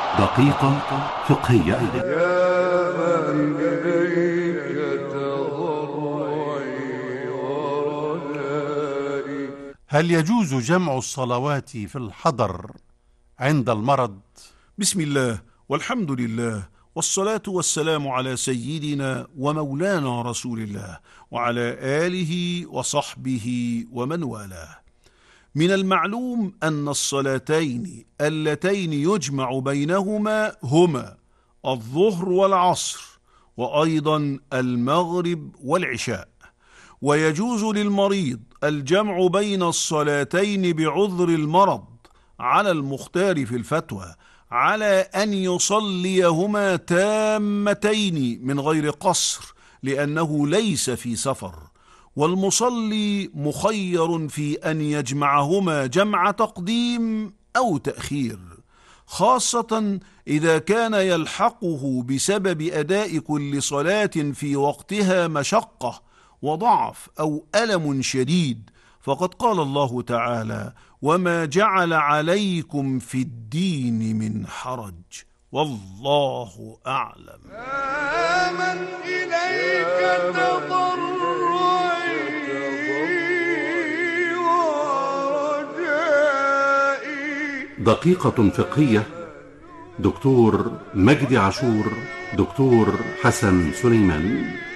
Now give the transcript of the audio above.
دقيقة فقهية. يا من إليك تضرعي ورجائي. هل يجوز جمع الصلوات في الحضر عند المرض؟ بسم الله والحمد لله والصلاة والسلام على سيدنا ومولانا رسول الله وعلى آله وصحبه ومن والاه. من المعلوم أن الصلاتين اللتين يجمع بينهما هما الظهر والعصر، وأيضا المغرب والعشاء، ويجوز للمريض الجمع بين الصلاتين بعذر المرض على المختار في الفتوى، على أن يصليهما تامتين من غير قصر لأنه ليس في سفر، والمصلي مخير في أن يجمعهما جمع تقديم أو تأخير، خاصة إذا كان يلحقه بسبب أداء كل صلاة في وقتها مشقة وضعف أو ألم شديد، فقد قال الله تعالى: وما جعل عليكم في الدين من حرج، والله أعلم. من إليك تضرعي ورجائي. دقيقة فقهية. دكتور مجدي عاشور، دكتور حسن سليمان.